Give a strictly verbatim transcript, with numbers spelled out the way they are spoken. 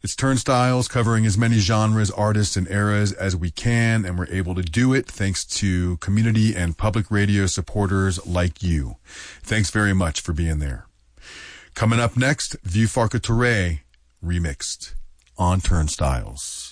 It's Turnstiles, covering as many genres, artists, and eras as we can, and we're able to do it thanks to community and public radio supporters like you. Thanks very much for being there. Coming up next, Vieux Farka Touré remixed on Turnstiles.